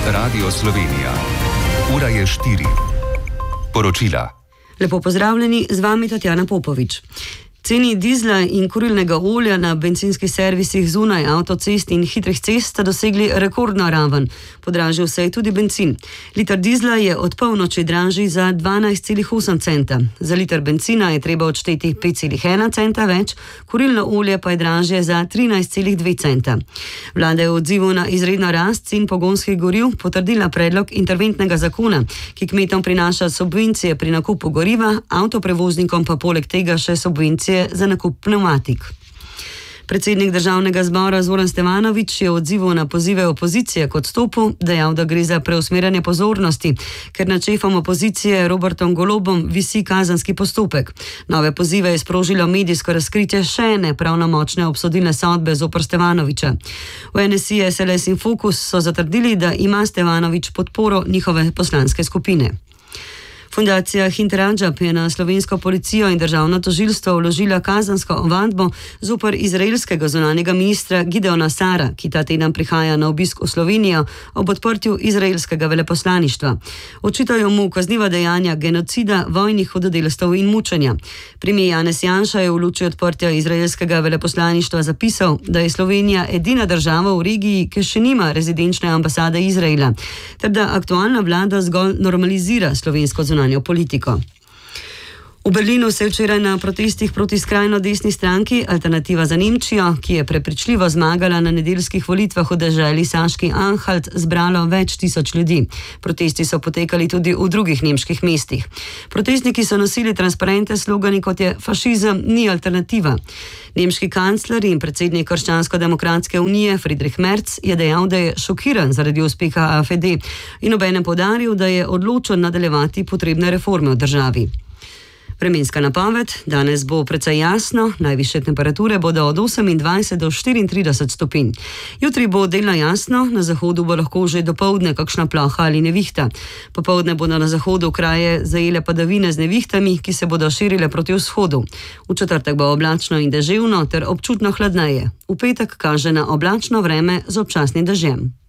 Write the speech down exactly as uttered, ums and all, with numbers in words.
Radio Slovenija. Ura je štiri. Poročila. Lepo pozdravljeni, z vami Tatjana Popovič. Ceni dizla in kurilnega olja na bencinskih servisih zunaj avtocest in hitrih cest sta dosegli rekordno raven. Podražil se je tudi bencin. Liter dizla je od polnoči dražji za dvanajst celih osem centa. Za liter bencina je treba odšteti pet celih ena centa več, kurilno olje pa je dražje za trinajst celih dve centa. Vlada je v odzivu na izredno rast cen pogonskih goriv potrdila predlog interventnega zakona, ki kmetom prinaša subvencije pri nakupu goriva, avtoprevoznikom pa poleg tega še subvencije za nakup pneumatik. Predsednik državnega zbora Zoran Stevanović je v odzivu na pozive opozicije k odstopu dejal, da gre za preusmerjanje pozornosti, ker nad šefom opozicije Robertom Golobom visi kazenski postopek. Nove pozive je sprožilo medijsko razkritje še ene pravnomočne obsodilne sodbe zoper Stevanovića. V N S I, S L S in Fokus so zatrdili, da ima Stevanović podporo njihove poslanske skupine. Fundacija Hind Rajab je na slovensko policijo in državno tožilstvo vložila kazensko ovadbo zoper izraelskega zunanjega ministra Gideona Sara, ki ta teden prihaja na obisk v Slovenijo ob odprtju izraelskega veleposlaništva. Očitajo mu kazniva dejanja genocida, vojnih hudodelstev in mučenja. Premier Janez Janša je v luči odprtja izraelskega veleposlaništva zapisal, da je Slovenija edina država v regiji, ki še nima rezidenčne ambasade Izraela, ter da aktualna vlada zgolj normalizira slovensko zunanjo politiko. V Berlinu se je včeraj na protestih proti skrajno desni stranki Alternativa za Nemčijo, ki je prepričljivo zmagala na nedeljskih volitvah v deželi Saški Anhalt, zbralo več tisoč ljudi. Protesti so potekali tudi v drugih nemških mestih. Protestniki so nosili transparente s slogani, kot je fašizem ni alternativa. Nemški kancler in predsednik Krščansko-demokratske unije Friedrich Merz je dejal, da je šokiran zaradi uspeha A F D in obenem poudaril, da je odločen nadaljevati potrebne reforme v državi. Vremenska napoved: danes bo precej jasno, najvišje temperature bodo od osemindvajset do štiriintrideset stopinj. Jutri bo delno jasno, na zahodu bo lahko že dopoldne kakšna ploha ali nevihta. Popoldne bodo na zahodu kraje zajele padavine z nevihtami, ki se bodo širile proti vzhodu. V četrtek bo oblačno in deževno ter občutno hladneje. V petek kaže na oblačno vreme z občasnim dežjem.